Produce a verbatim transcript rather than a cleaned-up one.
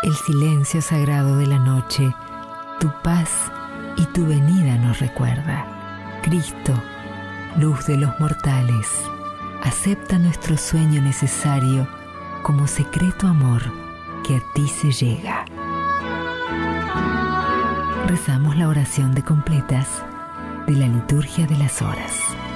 El silencio sagrado de la noche, tu paz y tu venida nos recuerda. Cristo, luz de los mortales, acepta nuestro sueño necesario como secreto amor que a ti se llega. Rezamos la oración de completas de la liturgia de las horas.